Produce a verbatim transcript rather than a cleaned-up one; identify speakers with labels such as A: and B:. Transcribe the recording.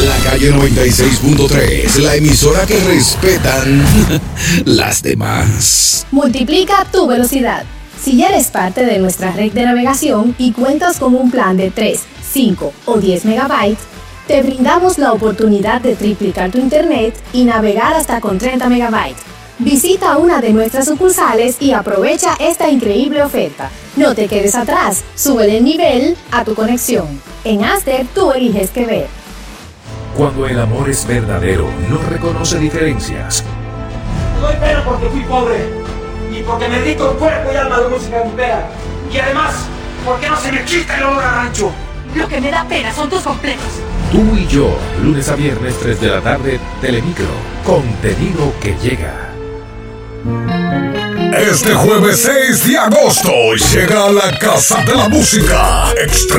A: La calle noventa y seis punto tres, la emisora que respetan las demás.
B: Multiplica tu velocidad. Si ya eres parte de nuestra red de navegación y cuentas con un plan de tres, cinco o diez megabytes, te brindamos la oportunidad de triplicar tu internet y navegar hasta con treinta megabytes. Visita una de nuestras sucursales y aprovecha esta increíble oferta. No te quedes atrás, sube el nivel a tu conexión. En Aster tú eliges qué ver.
C: Cuando el amor es verdadero, no reconoce diferencias.
D: Doy pena porque fui pobre y porque me dedico en cuerpo y alma a la música grupera. Y además, porque no se me quita el olor a rancho.
E: Lo que me da pena son tus complejos.
C: Tú y yo, lunes a viernes, tres de la tarde, Telemicro. Contenido que llega.
A: Este jueves seis de agosto llega a la Casa de la Música Extrema.